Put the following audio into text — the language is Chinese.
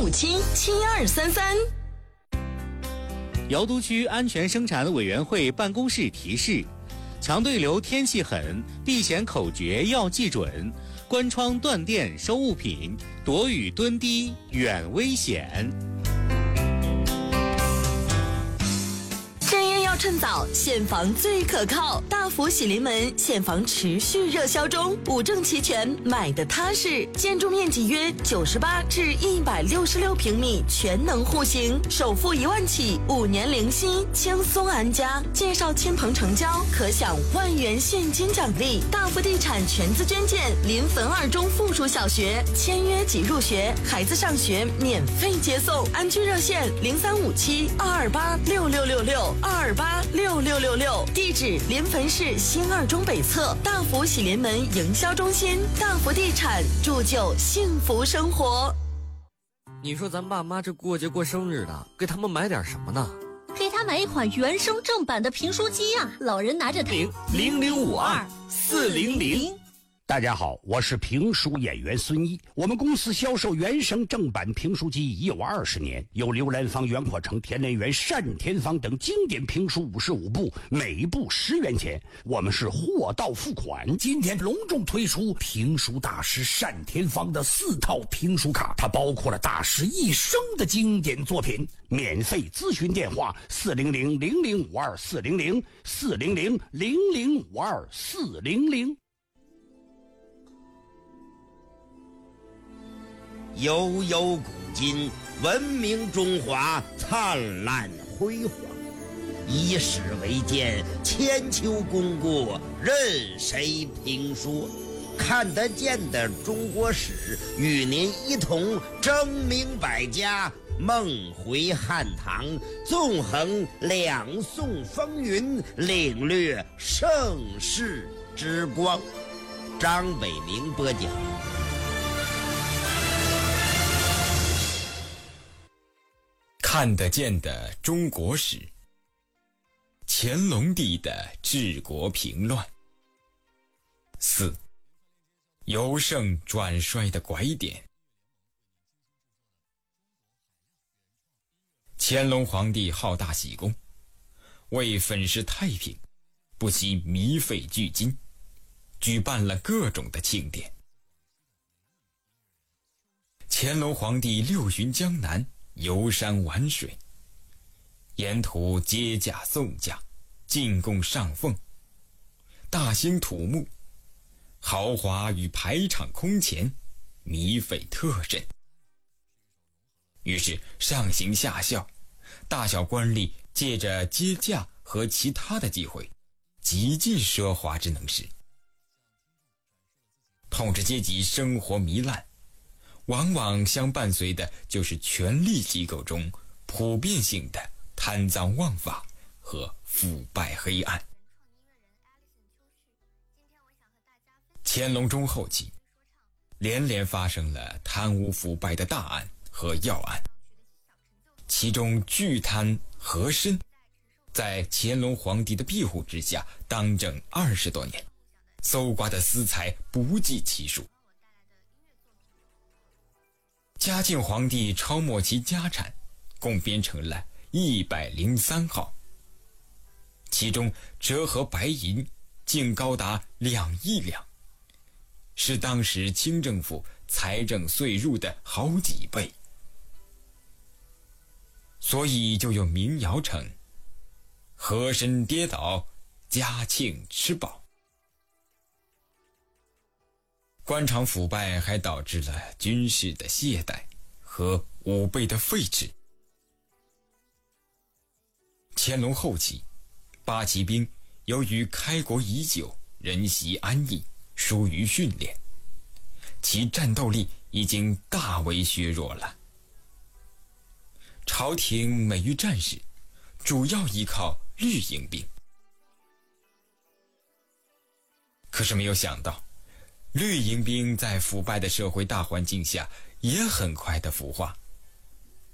03577233。 瑶都区安全生产委员会办公室提示：强对流天气狠，避险口诀要记准，关窗断电收物品，躲雨蹲低远危险。 趁夜要趁早，现房最可靠。大福喜临门，现房持续热销中，五证齐全，买的踏实。建筑面积约98至166平米，全能户型，首付1万起，5年零息，轻松安家。介绍亲朋成交，可享10000元现金奖励。大福地产全资捐建临汾2中附属小学，签约即入学，孩子上学免费接送。安居热线035722866662286666，地址临汾市新2中北侧大福喜临门营销中心。大福地产，铸就幸福生活。 你说咱爸妈这过节过生日的，给他们买点什么呢？ 给他买一款原声正版的评书机啊，老人拿着它。 0052-400。 大家好，我是评书演员孙一。我们公司销售原声正版评书机已有20年，有刘兰芳、袁阔成、田连元、单田芳等经典评书55部，每部10元钱。我们是货到付款。 今天隆重推出评书大师单田芳的4套评书卡，它包括了大师一生的经典作品。 免费咨询电话400-0052-400，400-0052-400。 悠悠古今，文明中华灿烂辉煌。以史为鉴，千秋功过任谁评说？看得见的中国史，与您一同争明百家，梦回汉唐，纵横2宋风云，领略盛世之光。张北明播讲。 看得见的中国史，乾隆帝的治国平乱。4. 由盛转衰的拐点。乾隆皇帝好大喜功，为粉饰太平，不惜糜费巨金，举办了各种的庆典。乾隆皇帝6巡江南，游山玩水，沿途接驾送驾，进贡上奉，大兴土木，豪华与排场空前，糜费特甚。于是上行下效，大小官吏借着接驾和其他的机会，极尽奢华之能事。统治阶级生活糜烂，往往相伴随的就是权力机构中普遍性的贪赃枉法和腐败黑暗。乾隆中后期，连连发生了贪污腐败的大案和要案，其中巨贪和珅在乾隆皇帝的庇护之下当政20多年，搜刮的私财不计其数。嘉靖皇帝抄没其家产，共编成了103号，其中折合白银竟高达2亿两，是当时清政府财政税入的好几倍。所以就有民谣称：和珅跌倒，嘉庆吃饱。官场腐败还导致了军事的懈怠和武备的废弛。乾隆后期，八旗兵由于开国已久，人习安逸，疏于训练，其战斗力已经大为削弱了。朝廷每遇战事，主要依靠绿营兵。可是没有想到，绿营兵在腐败的社会大环境下也很快的腐化，